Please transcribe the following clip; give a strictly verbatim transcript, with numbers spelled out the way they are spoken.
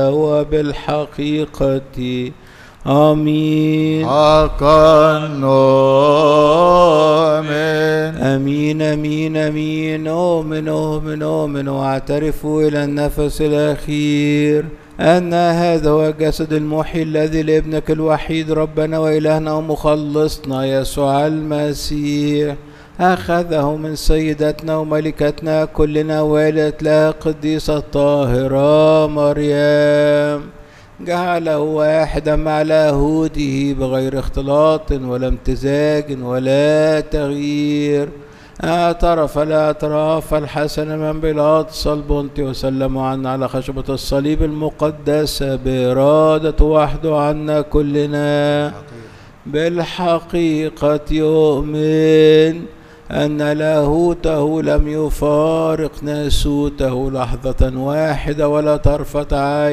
وبالحقيقة آمين. حقا نؤمن. أمين أمين أمين. أؤمن أؤمن أؤمن وأعترف إلى النفس الأخير أن هذا هو الجسد المحيي الذي لابنك الوحيد ربنا وإلهنا ومخلصنا يسوع المسيح أخذه من سيدتنا وملكتنا كلنا والدة لها قديسة الطاهرة مريم، جعله واحدا مع لاهوته بغير اختلاط ولا امتزاج ولا تغيير، اعترف الاعتراف الحسن من بيلاطس البنطي وسلم عنا على خشبة الصليب المقدسة بإرادة وحده عنا كلنا. بالحقيقة يؤمن أن لاهوته لم يفارق ناسوته لحظة واحدة ولا طرفة عين